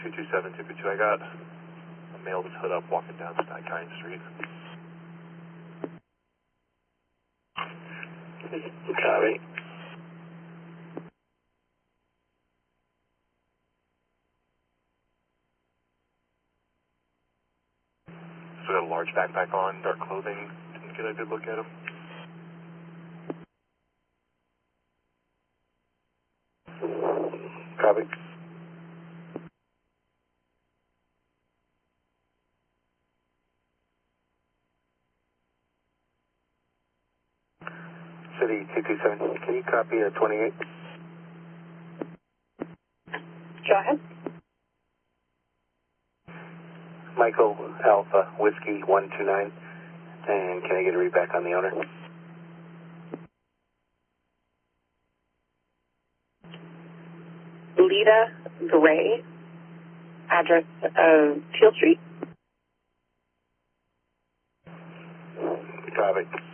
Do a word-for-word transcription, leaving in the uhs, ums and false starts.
two two seven, two two, I got a male with hood up walking down Skyline Street. Copy. So got a large backpack on, dark clothing. Didn't get a good look at him. Copy. City two two seven, can you copy a twenty-eight? Go ahead. Michael Alpha Whiskey one two nine, and can I get a read back on the owner? Lita Gray, address of Teal Street. Copy.